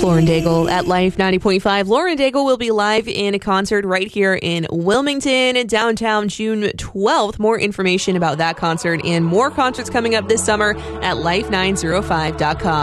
Lauren Daigle at Life 90.5. Lauren Daigle will be live in a concert right here in Wilmington, downtown, June 12th. More information about that concert and more concerts coming up this summer at life905.com.